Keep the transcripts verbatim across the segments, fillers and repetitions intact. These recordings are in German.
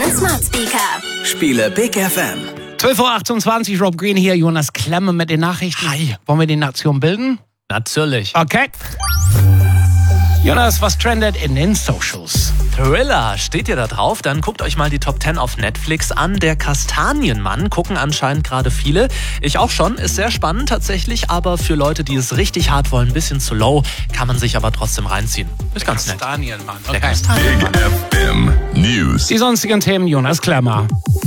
Smart Speaker. Spiele Big F M. zwölf Uhr achtundzwanzig, Rob Green hier, Jonas Klemme mit den Nachrichten. Hi. Wollen wir die Nation bilden? Natürlich. Okay. Jonas, was trendet in den Socials? Thriller, steht ihr da drauf? Dann guckt euch mal die Top zehn auf Netflix an. Der Kastanienmann gucken anscheinend gerade viele. Ich auch schon, ist sehr spannend tatsächlich, aber für Leute, die es richtig hart wollen, ein bisschen zu low, kann man sich aber trotzdem reinziehen. Ist ganz nett. Kastanienmann. Der Okay. Kastanienmann. Big F M News. Die sonstigen Themen, Jonas Klemmer.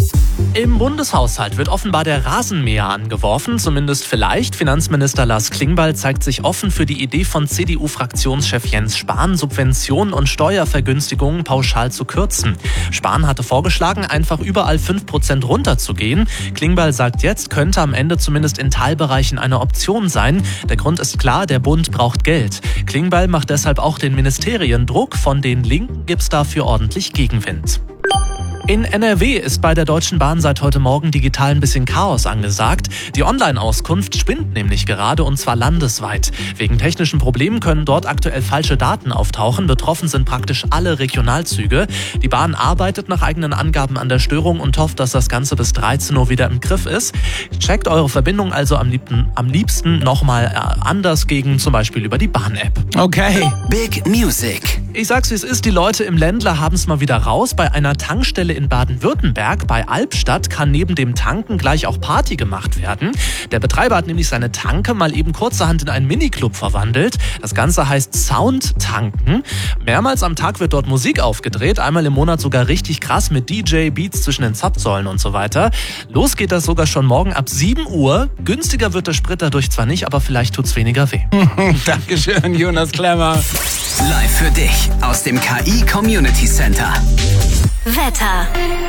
Im Bundeshaushalt wird offenbar der Rasenmäher angeworfen, zumindest vielleicht. Finanzminister Lars Klingbeil zeigt sich offen für die Idee von C D U-Fraktionschef Jens Spahn, Subventionen und Steuervergünstigungen pauschal zu kürzen. Spahn hatte vorgeschlagen, einfach überall fünf Prozent runterzugehen. Klingbeil sagt jetzt, könnte am Ende zumindest in Teilbereichen eine Option sein. Der Grund ist klar, der Bund braucht Geld. Klingbeil macht deshalb auch den Ministerien Druck. Von den Linken gibt's dafür ordentlich Gegenwind. In N R W ist bei der Deutschen Bahn seit heute Morgen digital ein bisschen Chaos angesagt. Die Online-Auskunft spinnt nämlich gerade und zwar landesweit. Wegen technischen Problemen können dort aktuell falsche Daten auftauchen. Betroffen sind praktisch alle Regionalzüge. Die Bahn arbeitet nach eigenen Angaben an der Störung und hofft, dass das Ganze bis dreizehn Uhr wieder im Griff ist. Checkt eure Verbindung also am liebsten, am liebsten nochmal anders gegen, zum Beispiel über die Bahn-App. Okay. Big Music. Ich sag's wie es ist, die Leute im Ländler haben's mal wieder raus. Bei einer Tankstelle in Baden-Württemberg, bei Albstadt, kann neben dem Tanken gleich auch Party gemacht werden. Der Betreiber hat nämlich seine Tanke mal eben kurzerhand in einen Miniclub verwandelt. Das Ganze heißt Soundtanken. Mehrmals am Tag wird dort Musik aufgedreht, einmal im Monat sogar richtig krass mit D J-Beats zwischen den Zapfsäulen und so weiter. Los geht das sogar schon morgen ab sieben Uhr. Günstiger wird der Sprit dadurch zwar nicht, aber vielleicht tut's weniger weh. Dankeschön, Jonas Klemmer. Live für dich aus dem K I Community Center. Wetter.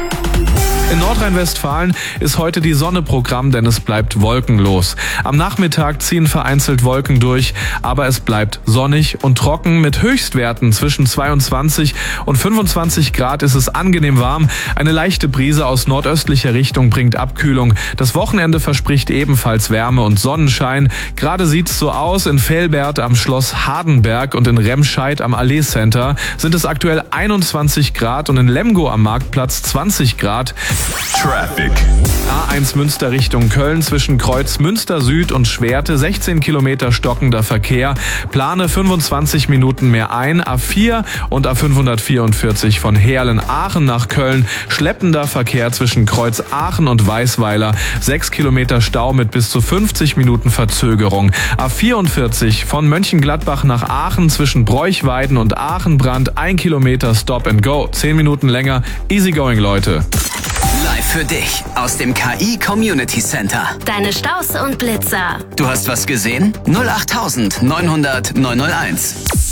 In Nordrhein-Westfalen ist heute die Sonne Programm, denn es bleibt wolkenlos. Am Nachmittag ziehen vereinzelt Wolken durch, aber es bleibt sonnig und trocken. Mit Höchstwerten zwischen zweiundzwanzig und fünfundzwanzig Grad ist es angenehm warm. Eine leichte Brise aus nordöstlicher Richtung bringt Abkühlung. Das Wochenende verspricht ebenfalls Wärme und Sonnenschein. Gerade sieht's so aus. In Velbert am Schloss Hardenberg und in Remscheid am Allee Center sind es aktuell einundzwanzig Grad und in Lemgo am Marktplatz zwanzig Grad. Traffic. A eins Münster Richtung Köln zwischen Kreuz Münster Süd und Schwerte, sechzehn Kilometer stockender Verkehr. Plane fünfundzwanzig Minuten mehr ein. A vier und A fünfhundertvierundvierzig von Heerlen-Aachen nach Köln. Schleppender Verkehr zwischen Kreuz Aachen und Weißweiler. sechs Kilometer Stau mit bis zu fünfzig Minuten Verzögerung. A vierundvierzig von Mönchengladbach nach Aachen zwischen Bräuchweiden und Aachenbrand. ein Kilometer Stop and Go. zehn Minuten länger. Easy going, Leute. Live für dich aus dem K I Community Center. Deine Staus und Blitzer. Du hast was gesehen? null acht neunhundert neunhunderteins.